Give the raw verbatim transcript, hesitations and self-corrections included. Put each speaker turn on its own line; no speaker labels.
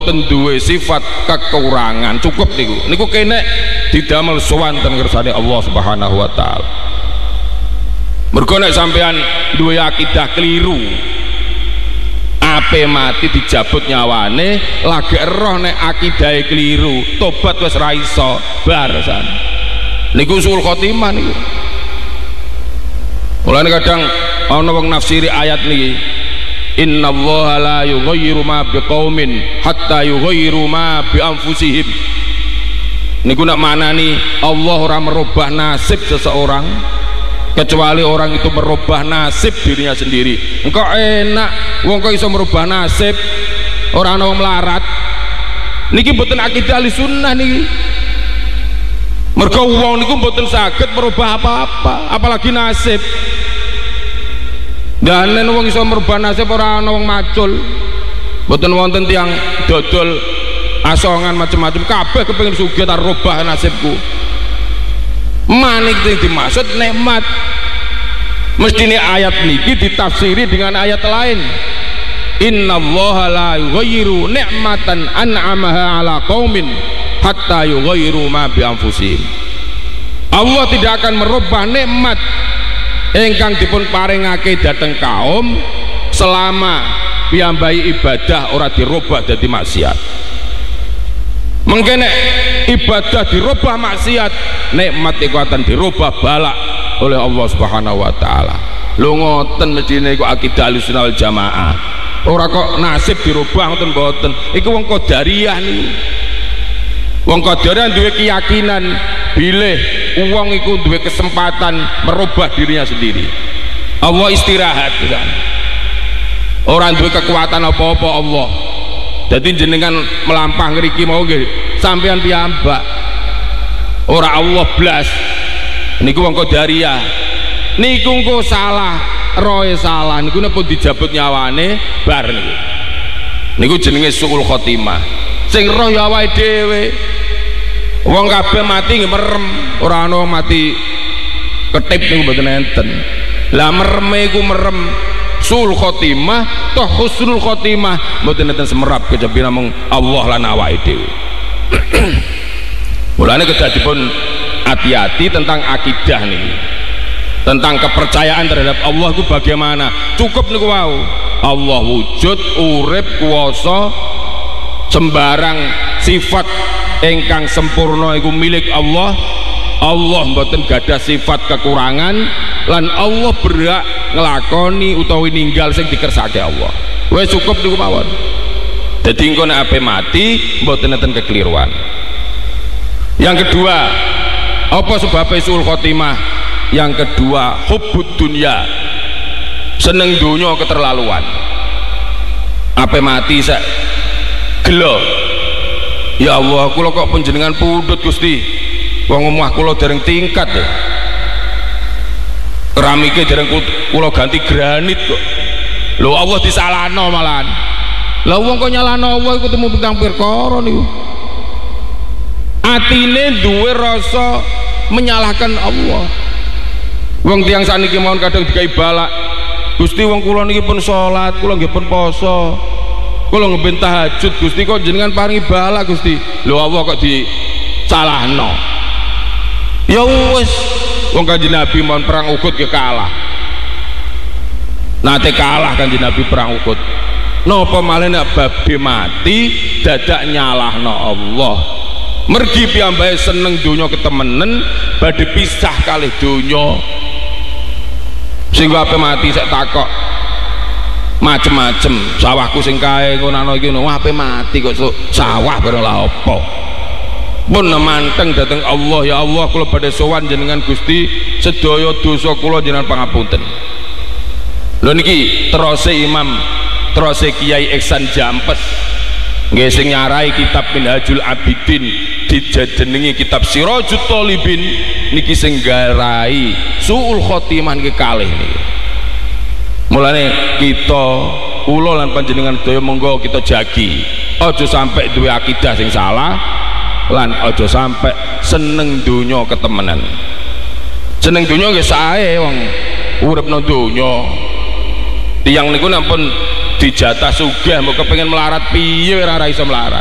duwe sifat kekurangan, cukup niku niku kene didamel sowan ten ngersane Allah Subhanahu wa taala. Mergo nek sampean duwe akidah keliru, ape mati dijabut nyawane, lagi roh nek akidahe keliru, tobat wis ra iso barasan. Niku suul khotimah niku. Mulane kadang ana wong nafsiri ayat niki, innallaha la yughayyiru ma biqaumin hatta yughayyiru ma bi anfusihim. Niku nak manani Allah ora merubah nasib seseorang kecuali orang itu merubah nasib dirinya sendiri. Engkau enak wong kok iso merubah nasib, ora ana wong melarat. Niki mboten akidah Ahlussunnah niki. Mergo wong niku mboten saged merubah apa-apa, apalagi nasib. Dan nek wong iso merubah nasib ora ana wong macul. Mboten wonten tiyang dodol asongan macam-macam, kabeh kepengin sugih tar rubah nasibku. Manik sing dimaksud nikmat. Mestine ayat niki ditafsiri dengan ayat lain. Innallaha la yughayyiru ni'matan an'amaha 'ala qaumin hatta yughayyiru ma bi anfusihim. Allah tidak akan merubah nikmat ingkang dipun paringake dhateng kaum selama piyambai ibadah ora dirubah dadi maksiat. Mengkene ibadah dirubah maksiat, nikmat iku akan dirubah balak oleh Allah Subhanahu wa taala. Lho ngoten mestine iku akidah Ahlussunnah wal Jamaah. Ora kok nasib dirubah ngoten mboten. Iku wong Qadariyah niku. Wong Qadariyah duwe keyakinan bilih wong iku duwe kesempatan merubah dirinya sendiri. Allah istirahat kan. Orang duwe kekuatan apa-apa Allah. Jadi jenengan melampah ngriki mau nggih sampean piyambak. Ora Allah blas. Niku wong Qadariyah. Niku engko salah, roe salah niku napa dijabut nyawane bar niku. Niku jenenge suul khotimah. Sing roh ya awake dhewe. Wong kabeh mati nggih merem, ora ana mati ketip niku mboten enten. Lah mereme iku merem sul khotimah toh husnul khotimah mboten enten semerap kejabi namung Allah lan awake dhewe. Mulane kedadipun hati-hati tentang akidah niki. Tentang kepercayaan terhadap Allah itu bagaimana? Cukup niku wau. Allah wujud, urip, kuwasa, sembarang sifat ingkang sempurna iku milik Allah. Allah mboten gadah sifat kekurangan lan Allah berhak nglakoni utawi ninggal sing dikersake Allah. Wis cukup niku mawon. Dadi engko nek ape mati mboten enten kekeliruan. Yang kedua, apa sebab sul khotimah? Yang kedua, hubbud dunya, seneng dunya keterlaluan. Ape mati sak gelo. Ya Allah, kula kok panjenengan pundhut Gusti. Wong omah kula dereng tingkat ya. Keramike dereng kula ganti granit kok. Lho Allah disalahno malahan. Lah wong kok nyalahno Allah iku temu bintang perkara niku. Atine duwe rasa menyalahkan Allah. Wong tiang saniki mawon kadang dikai balak. Gusti wong kula niki pun salat, kula nggih pun poso. Kula ngemben tahajud, Gusti kok jenengan paringi balak Gusti. Lho Allah kok disalahno. Ya wis, wong Kanjeng Nabi mawon perang Uhud ke kalah. Nate kalah Kanjeng Nabi perang Uhud. Napa malih nek babe mati dadak nyalahno Allah. Mergi piyambake seneng donya ketemenen badhe pisah kalih donya. Sing ape mati sak takok macem-macem sawahku sing kae ngono iki ngono ape mati kok sawah bareng la apa pun manteng dateng Allah. Ya Allah kula badhe sowan jenengan Gusti, sedaya dosa kula jenengan pangapunten. Lho niki terose Imam terose Kiai Ihsan Jampes nggih sing nyarai kitab Minhajul Abidin dijenengi kitab Sirajut Thalibin niki sing garai suul khotimah niki kalih niki. Mulane kita kula lan panjenengan sedaya monggo kita jagi aja sampai duwe akidah sing salah lan aja sampai seneng donya ketemenan. Seneng donya nggih sae wong urip nang donya. Tiyang niku nampun dijatah sugih mau kepengin melarat piye ora ora iso melarat